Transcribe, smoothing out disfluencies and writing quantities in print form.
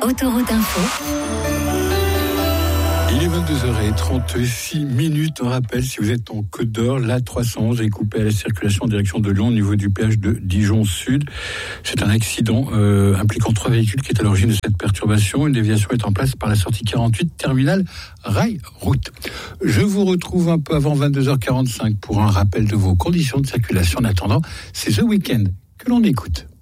Autoroute Info. Il est 22h36. On rappelle, si vous êtes en Côte d'Or, l'A311 est coupée à la circulation en direction de Lyon au niveau du péage de Dijon Sud. C'est un accident impliquant 3 véhicules qui est à l'origine de cette perturbation. Une déviation est en place par la sortie 48 terminal Rail Route. Je vous retrouve un peu avant 22h45 pour un rappel de vos conditions de circulation. En attendant, c'est The Weeknd que l'on écoute.